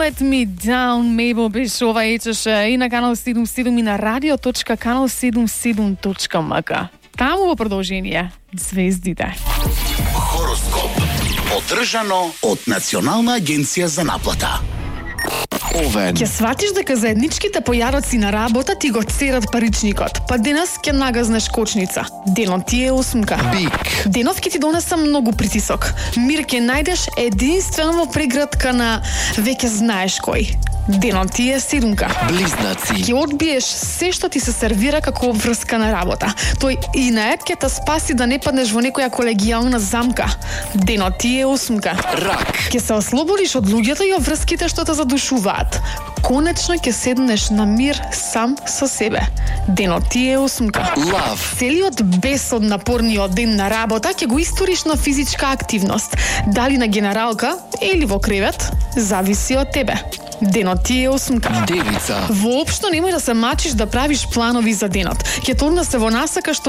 Let Me Down, Mabel беше ова ечеше и на канал 77 и на radio.канал77.mk. Таму во продолжение звездите. Хороскоп одржано од Национална агенција за наплата. Овен. Ќе сватиш дека заедничките појароци на работа ти го церат паричникот, па денес ќе нагазнеш кочница. Денот ти е осмка. Бик. Денов ќе ти донесе многу притисок. Мир ќе најдеш единствено во преградка на веќе знаеш кој. Денот ти е седумка. Близнаци. Ќе одбиеш се што ти се сервира како врска на работа. Тој и наед ќе те спаси да не паднеш во некоја колегијална замка. Денот ти е осмка. Рак. Ќе се ослободиш од луѓето и од врските што те задушуваат. Конечно ќе седнеш на мир сам со себе. Денот ти е осмка. Лав. Целиот бес од напорниот ден на работа ќе го историш на физичка активност. Дали на генералка или во кревет, зависи од тебе. Денот ти е осмка. Девица. Воопшто немој да се мачиш да правиш планови за денот. Ќе те однесе во насака што